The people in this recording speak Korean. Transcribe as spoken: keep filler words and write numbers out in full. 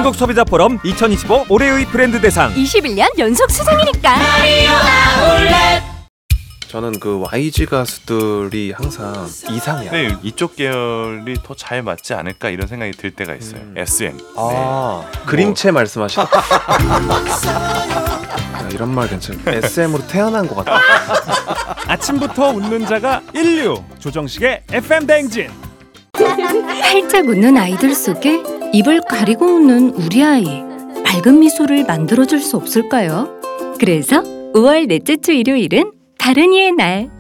한국소비자포럼 이천이십오 올해의 브랜드 대상 이십일 년 연속 수상이니까. 마리오 아울렛. 저는 그 와이지 가수들이 항상 이상해요. 네, 이쪽 계열이 더 잘 맞지 않을까 이런 생각이 들 때가 있어요. 음. 에스엠. 아, 네. 그림체 뭐. 말씀하시죠? 이런 말 괜찮아요. 에스엠으로 태어난 것 같아요. 아침부터 웃는 자가 인류 조정식의 에프엠 대행진. 활짝 웃는 아이들 속에 입을 가리고 웃는 우리 아이, 밝은 미소를 만들어줄 수 없을까요? 그래서 오월 넷째 주 일요일은 다른 이의 날.